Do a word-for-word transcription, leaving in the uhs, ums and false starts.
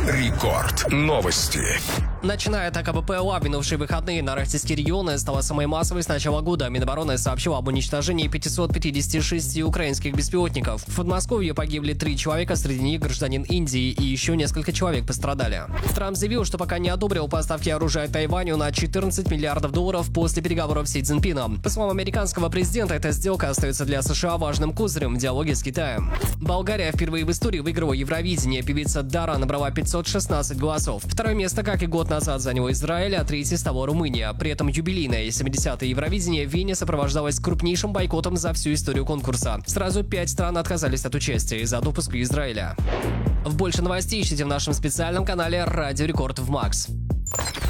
Рекорд. Новости. Начиная от АКБПЛА, в минувшие выходные на российские регионы стала самой массовой с начала года. Минобороны сообщила об уничтожении пятисот пятидесяти шести украинских беспилотников. В Подмосковье погибли три человека, среди них гражданин Индии, и еще несколько человек пострадали. Трамп заявил, что пока не одобрил поставки оружия Тайваню на четырнадцать миллиардов долларов после переговоров с Си Цзиньпином. По словам американского президента, эта сделка остается для США важным козырем в диалоге с Китаем. Болгария впервые в истории выиграла Евровидение. Певица Дара набрала пятьсот шестнадцать голосов. Второе место, как и год назад, занял Израиль, а третье стала Румыния. При этом юбилейное семидесятое Евровидение в Вене сопровождалось крупнейшим бойкотом за всю историю конкурса. Сразу пять стран отказались от участия из-за допуска Израиля. В больше новостей ищите в нашем специальном канале «Радио Рекорд» в Макс.